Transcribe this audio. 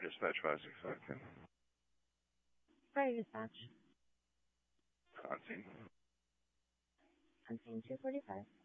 Dispatch 565. Fire dispatch. On scene. On scene 245.